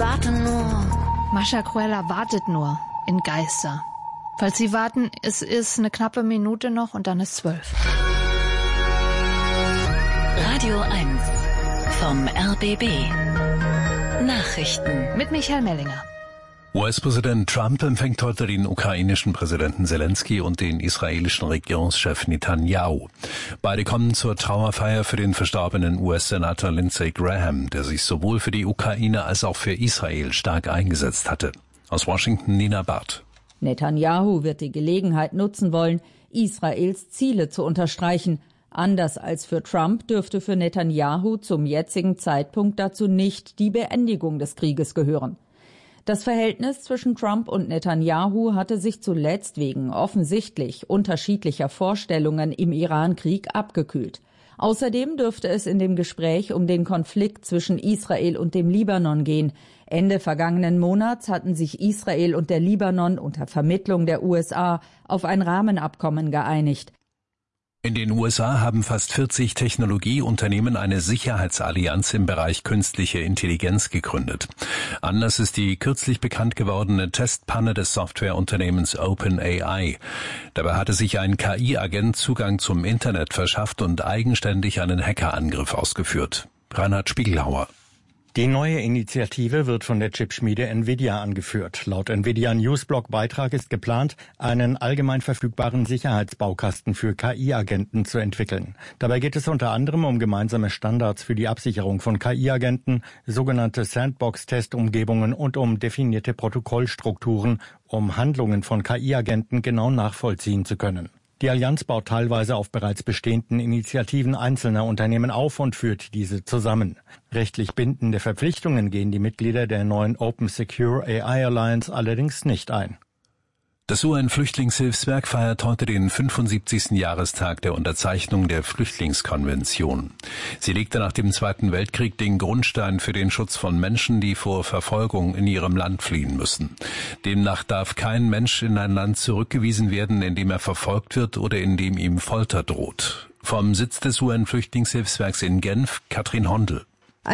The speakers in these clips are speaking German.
warte nur. Mascha Cruella wartet nur in Geister. Falls Sie warten, es ist eine knappe Minute noch und dann ist 12. Radio 1 vom RBB. Nachrichten mit Michael Mellinger. US-Präsident Trump empfängt heute den ukrainischen Präsidenten Zelensky und den israelischen Regierungschef Netanyahu. Beide kommen zur Trauerfeier für den verstorbenen US-Senator Lindsey Graham, der sich sowohl für die Ukraine als auch für Israel stark eingesetzt hatte. Aus Washington Nina Barth. Netanyahu wird die Gelegenheit nutzen wollen, Israels Ziele zu unterstreichen. Anders als für Trump dürfte für Netanyahu zum jetzigen Zeitpunkt dazu nicht die Beendigung des Krieges gehören. Das Verhältnis zwischen Trump und Netanyahu hatte sich zuletzt wegen offensichtlich unterschiedlicher Vorstellungen im Iran-Krieg abgekühlt. Außerdem dürfte es in dem Gespräch um den Konflikt zwischen Israel und dem Libanon gehen. Ende vergangenen Monats hatten sich Israel und der Libanon unter Vermittlung der USA auf ein Rahmenabkommen geeinigt. In den USA haben fast 40 Technologieunternehmen eine Sicherheitsallianz im Bereich künstliche Intelligenz gegründet. Anlass ist die kürzlich bekannt gewordene Testpanne des Softwareunternehmens OpenAI. Dabei hatte sich ein KI-Agent Zugang zum Internet verschafft und eigenständig einen Hackerangriff ausgeführt. Reinhard Spiegelhauer. Die neue Initiative wird von der Chipschmiede Nvidia angeführt. Laut Nvidia Newsblog-Beitrag ist geplant, einen allgemein verfügbaren Sicherheitsbaukasten für KI-Agenten zu entwickeln. Dabei geht es unter anderem um gemeinsame Standards für die Absicherung von KI-Agenten, sogenannte Sandbox-Testumgebungen und um definierte Protokollstrukturen, um Handlungen von KI-Agenten genau nachvollziehen zu können. Die Allianz baut teilweise auf bereits bestehenden Initiativen einzelner Unternehmen auf und führt diese zusammen. Rechtlich bindende Verpflichtungen gehen die Mitglieder der neuen Open Secure AI Alliance allerdings nicht ein. Das UN-Flüchtlingshilfswerk feiert heute den 75. Jahrestag der Unterzeichnung der Flüchtlingskonvention. Sie legte nach dem Zweiten Weltkrieg den Grundstein für den Schutz von Menschen, die vor Verfolgung in ihrem Land fliehen müssen. Demnach darf kein Mensch in ein Land zurückgewiesen werden, in dem er verfolgt wird oder in dem ihm Folter droht. Vom Sitz des UN-Flüchtlingshilfswerks in Genf, Katrin Hondel.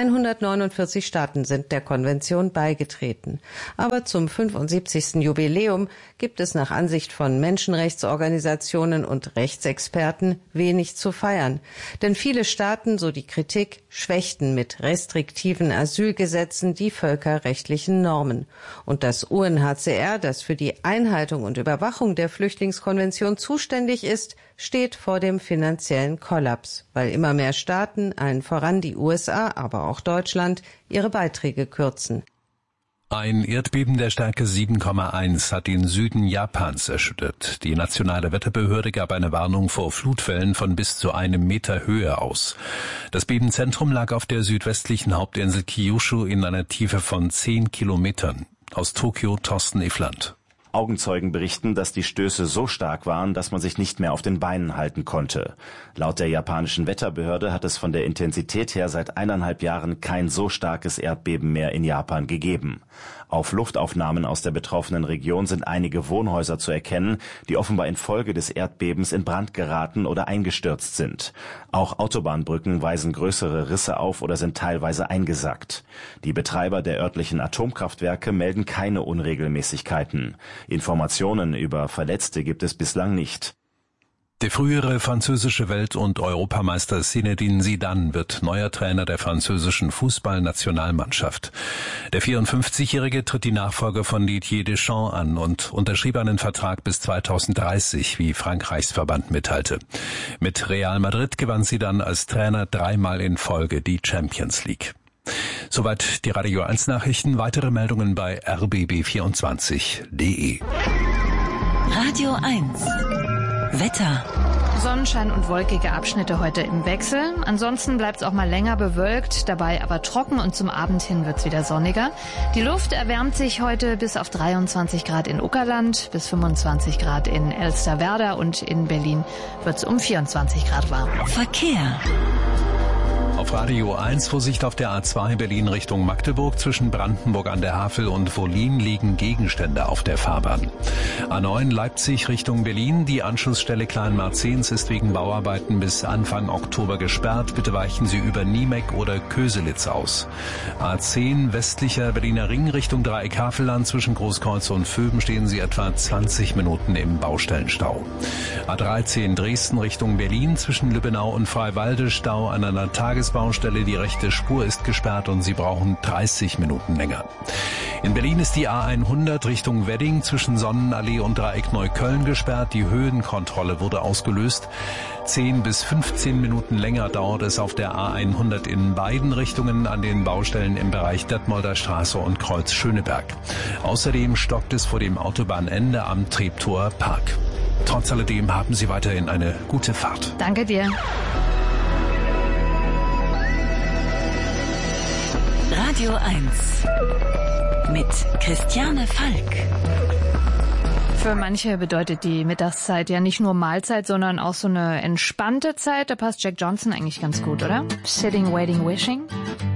149 Staaten sind der Konvention beigetreten. Aber zum 75. Jubiläum gibt es nach Ansicht von Menschenrechtsorganisationen und Rechtsexperten wenig zu feiern. Denn viele Staaten, so die Kritik, schwächten mit restriktiven Asylgesetzen die völkerrechtlichen Normen. Und das UNHCR, das für die Einhaltung und Überwachung der Flüchtlingskonvention zuständig ist, steht vor dem finanziellen Kollaps, weil immer mehr Staaten, allen voran die USA, aber auch Deutschland, ihre Beiträge kürzen. Ein Erdbeben der Stärke 7,1 hat den Süden Japans erschüttert. Die nationale Wetterbehörde gab eine Warnung vor Flutwellen von bis zu 1 Meter Höhe aus. Das Bebenzentrum lag auf der südwestlichen Hauptinsel Kyushu in einer Tiefe von 10 Kilometern. Aus Tokio Thorsten Iffland. Augenzeugen berichten, dass die Stöße so stark waren, dass man sich nicht mehr auf den Beinen halten konnte. Laut der japanischen Wetterbehörde hat es von der Intensität her seit 1,5 Jahren kein so starkes Erdbeben mehr in Japan gegeben. Auf Luftaufnahmen aus der betroffenen Region sind einige Wohnhäuser zu erkennen, die offenbar infolge des Erdbebens in Brand geraten oder eingestürzt sind. Auch Autobahnbrücken weisen größere Risse auf oder sind teilweise eingesackt. Die Betreiber der örtlichen Atomkraftwerke melden keine Unregelmäßigkeiten. Informationen über Verletzte gibt es bislang nicht. Der frühere französische Welt- und Europameister Zinedine Zidane wird neuer Trainer der französischen Fußballnationalmannschaft. Der 54-Jährige tritt die Nachfolge von Didier Deschamps an und unterschrieb einen Vertrag bis 2030, wie Frankreichs Verband mitteilte. Mit Real Madrid gewann Zidane als Trainer 3-mal in Folge die Champions League. Soweit die Radio 1 Nachrichten. Weitere Meldungen bei rbb24.de. Radio 1 Wetter. Sonnenschein und wolkige Abschnitte heute im Wechsel. Ansonsten bleibt es auch mal länger bewölkt, dabei aber trocken und zum Abend hin wird es wieder sonniger. Die Luft erwärmt sich heute bis auf 23 Grad in Uckerland, bis 25 Grad in Elsterwerda und in Berlin wird es um 24 Grad warm. Verkehr. Auf Radio 1 Vorsicht auf der A2 Berlin Richtung Magdeburg. Zwischen Brandenburg an der Havel und Wollin liegen Gegenstände auf der Fahrbahn. A9 Leipzig Richtung Berlin. Die Anschlussstelle Kleinmarzens ist wegen Bauarbeiten bis Anfang Oktober gesperrt. Bitte weichen Sie über Niemeck oder Köselitz aus. A10 westlicher Berliner Ring Richtung Dreieck Havelland. Zwischen Großkreuz und Vöben stehen Sie etwa 20 Minuten im Baustellenstau. A13 Dresden Richtung Berlin. Zwischen Lübbenau und Freiwalde Stau an einer Tagesbaustelle. Die rechte Spur ist gesperrt und Sie brauchen 30 Minuten länger. In Berlin ist die A100 Richtung Wedding zwischen Sonnenallee und Dreieck Neukölln gesperrt. Die Höhenkontrolle wurde ausgelöst. 10 bis 15 Minuten länger dauert es auf der A100 in beiden Richtungen an den Baustellen im Bereich Detmolder Straße und Kreuz Schöneberg. Außerdem stockt es vor dem Autobahnende am Treptower Park. Trotz alledem haben Sie weiterhin eine gute Fahrt. Danke dir. Radio 1 mit Christiane Falk. Für manche bedeutet die Mittagszeit ja nicht nur Mahlzeit, sondern auch so eine entspannte Zeit. Da passt Jack Johnson eigentlich ganz gut, oder? Sitting, Waiting, Wishing.